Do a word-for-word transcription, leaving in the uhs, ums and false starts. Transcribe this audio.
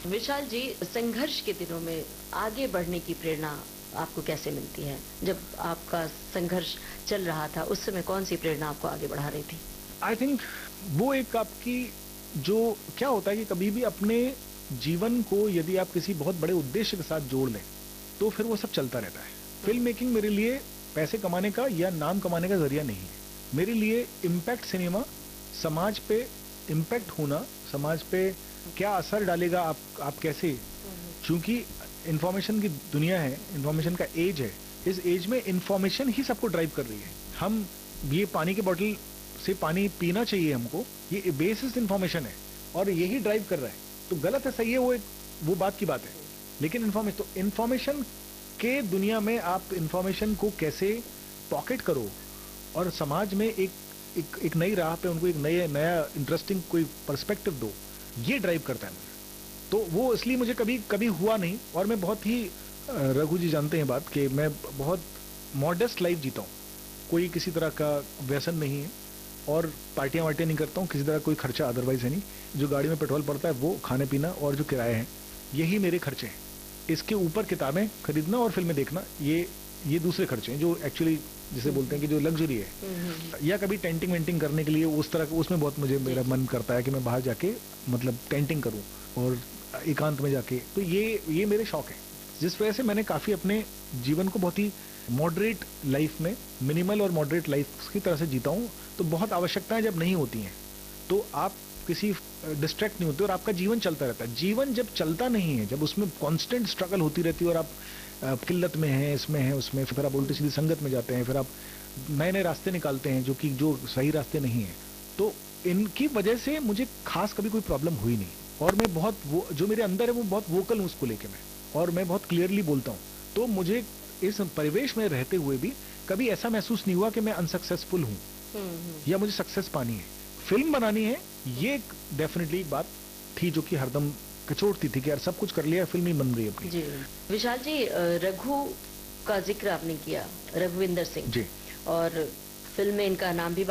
विशाल जी, संघर्ष के दिनों में आगे बढ़ने की प्रेरणा आपको कैसे मिलती है? जब आपका संघर्ष चल रहा था उस समय कौन सी प्रेरणा आपको आगे बढ़ा रही थी? आई थिंक वो एक आपकी जो क्या होता है कि कभी भी अपने जीवन को यदि आप किसी बहुत बड़े उद्देश्य के साथ जोड़ लें तो फिर वो सब चलता रहता है। फिल्म मेकिंग मेरे लिए पैसे कमाने का या नाम कमाने का जरिया नहीं है। मेरे लिए इम्पैक्ट सिनेमा, समाज पे इम्पैक्ट होना, समाज पे क्या असर डालेगा, आप आप कैसे, क्योंकि इंफॉर्मेशन की दुनिया है, इंफॉर्मेशन का एज है, इस एज में इंफॉर्मेशन ही सबको ड्राइव कर रही है। हम ये पानी की बोतल से पानी पीना चाहिए हमको, ये बेसिस इंफॉर्मेशन है और यही ड्राइव कर रहा है। तो गलत है सही है वो एक वो बात की बात है, लेकिन इंफॉर्मेशन तो इंफॉर्मेशन के दुनिया में आप इंफॉर्मेशन को कैसे पॉकेट करो और समाज में एक एक, एक नई राह पे उनको एक नए नया इंटरेस्टिंग कोई पर्सपेक्टिव दो, ये ड्राइव करता है मुझे। तो वो इसलिए मुझे कभी कभी हुआ नहीं। और मैं बहुत ही, रघु जी जानते हैं बात कि मैं बहुत मॉडेस्ट लाइफ जीता हूँ, कोई किसी तरह का व्यसन नहीं है और पार्टियां वार्टियां नहीं करता हूँ, किसी तरह कोई खर्चा अदरवाइज है नहीं। जो गाड़ी में पेट्रोल पड़ता है वो, खाने पीना और जो किराए हैं, यही मेरे खर्चे हैं। इसके ऊपर किताबें खरीदना और फिल्में देखना, ये ये दूसरे खर्चे हैं जो एक्चुअली जिसे बोलते हैं कि जो लग्जरी है। या कभी टेंटिंग वेंटिंग करने के लिए उस तरह, उसमें बहुत मुझे मेरा मन करता है कि मैं बाहर जाके मतलब टेंटिंग करूं और एकांत में जाके, तो ये ये मेरे शौक है, जिस वजह से मैंने काफी अपने जीवन को बहुत ही मॉडरेट लाइफ में, मिनिमल और मॉडरेट लाइफ की तरह से जीता हूं। तो बहुत आवश्यकताएं जब नहीं होती हैं तो आप किसी डिस्ट्रैक्ट नहीं होते और आपका जीवन चलता रहता है। जीवन जब चलता नहीं है, जब उसमें कांस्टेंट स्ट्रगल होती रहती है और आप आप किल्लत में हैं, इसमें हैं, उसमें, फिर आप उल्टी सीधी संगत में जाते हैं, फिर आप नए नए रास्ते निकालते हैं जो कि जो सही रास्ते नहीं है, तो इनकी वजह से मुझे खास कभी कोई प्रॉब्लम हुई नहीं। और मैं बहुत वो जो मेरे अंदर है वो बहुत वोकल हूँ उसको लेके मैं, और मैं बहुत क्लियरली बोलता हूँ। तो मुझे इस परिवेश में रहते हुए भी कभी ऐसा महसूस नहीं हुआ कि मैं अनसक्सेसफुल हूँ या मुझे सक्सेस पानी है, फिल्म बनानी है, ये डेफिनेटली एक बात थी जो कि हरदम कचोटती थी कि यार सब कुछ कर लिया, फिल्म ही बन रही है अपनी। जी विशाल जी, रघु का जिक्र आपने किया, रघुविंदर सिंह जी, और फिल्म में इनका नाम भी